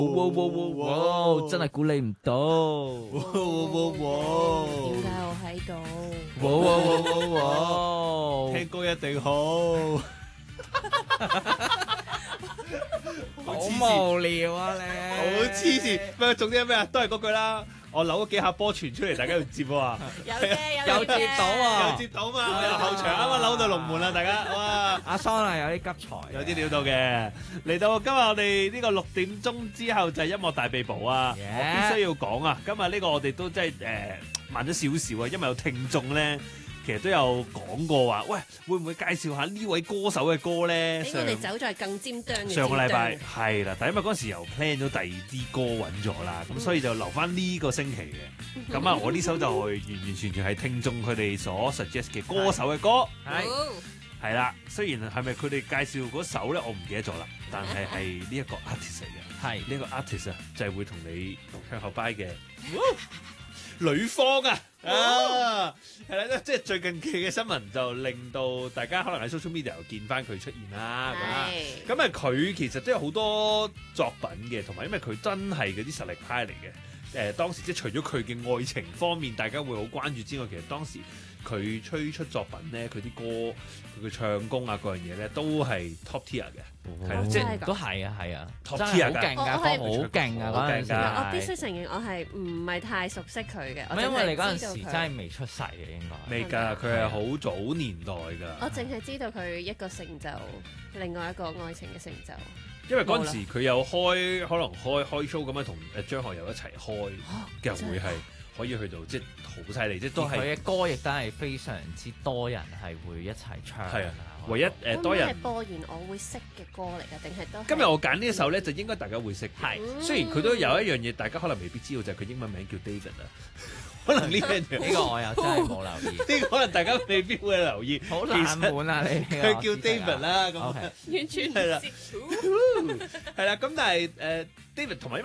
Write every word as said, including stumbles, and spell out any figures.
哇哇哇哇！真係估你唔到。哇哇哇！ 點解我喺度？ 哇哇哇哇哇！ 聽歌一定好。 好無聊啊你！ 好黐線，咩？總之咩啊？都係嗰句啦。我扭咗幾下波傳出嚟，大家要接啊！ 有嘅有接到啊！ 有接到嘛？後場啱啱扭到龍門啦，大家哇！ 阿桑啊，有啲急才， 有啲料到嘅。嚟到今日我哋呢個六點鐘之後就係音樂大秘寶啊！ Yeah. 我必須要講啊！今日呢個我哋都真係誒、呃、慢咗少少啊，因為有聽眾咧。其實都有講過話，喂，會唔會介紹下呢位歌手嘅歌咧？ 俾我哋走在更尖端嘅上個禮拜係啦，但因為嗰陣時又 plan 咗第二啲歌揾咗啦，咁、嗯、所以就留翻呢個星期嘅。咁啊，我呢首就完完全全係聽眾佢哋所 suggest 嘅歌手嘅歌，係係啦。雖然係咪佢哋介紹嗰首咧，我唔記得咗啦，但係係呢一個 artist 嚟嘅，係呢個 artist 啊，就係會同你向後拜嘅。女方啊，啊，係啦，即係最近期嘅新聞就令到大家可能喺 social media 又見翻佢出現啦，咁咁啊佢其實都有好多作品嘅，同埋因為佢真係嗰啲實力派嚟嘅。誒、呃、當時即係除咗佢嘅愛情方面，大家會好關注之外，其實當時佢推出作品咧，佢啲歌、佢嘅唱功啊，各樣嘢咧都係 top tier 嘅，係啦、哦，即係都係啊，係啊 top tier 好勁㗎，好勁啊！嗰陣時， 我必須承認我係唔係太熟悉佢嘅。 唔係因為你嗰陣時真係未出世嘅，應該未㗎，佢係好早年代㗎。 我淨係知道佢一個成就，另外一個愛情嘅成就。 因為嗰陣時佢有開可能開開 show 咁樣同誒張學友一齊開，嘅、啊、會係可以去到即係好犀利，即係都係佢嘅歌亦都係非常之多人係會一齊唱。係啊， 唯一誒、呃、多人。 係播言我會識嘅歌嚟㗎，定係都？ 今日我揀呢一首咧，就應該大家會識。係、嗯，雖然佢都有一樣嘢，大家可能未必知道，就係、是、佢英文名叫 David 啊。可能呢樣嘢呢個我又真係冇留意， 呢個可能大家未必會留意。 好冷門啊！你佢叫 David 啦，咁、okay. 完全係啦，係啦。咁但係誒 David 同埋。